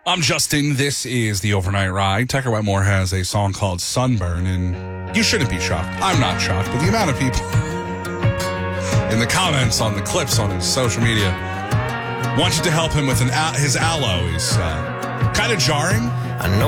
I'm Justin. This is the Overnight Ride. Tucker Wetmore has a song called Sunburn, and you shouldn't be shocked. I'm not shocked, but the amount of people in the comments on the clips on his social media want you to help him with his aloe is kind of jarring.